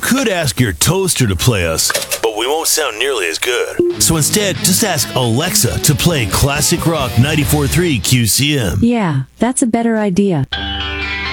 could ask your toaster to play us, but we won't sound nearly as good. So instead, just ask Alexa to play Classic Rock 94.3 QCM. Yeah, that's a better idea.